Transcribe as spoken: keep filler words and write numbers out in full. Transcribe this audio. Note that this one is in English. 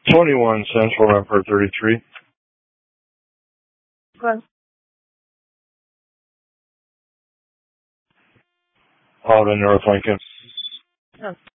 twenty-one Central Rampart thirty-three. Good. Out in North Lincoln. Oh.